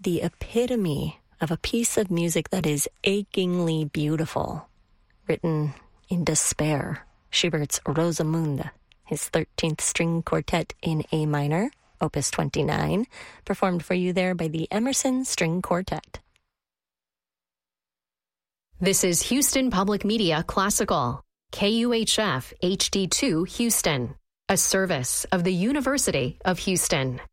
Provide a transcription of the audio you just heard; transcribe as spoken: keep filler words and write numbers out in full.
the epitome of a piece of music that is achingly beautiful, written in despair. Schubert's Rosamunde, his thirteenth string quartet in A minor, Opus twenty-nine, performed for you there by the Emerson String Quartet. This is Houston Public Media Classical, K U H F H D two Houston, a service of the University of Houston.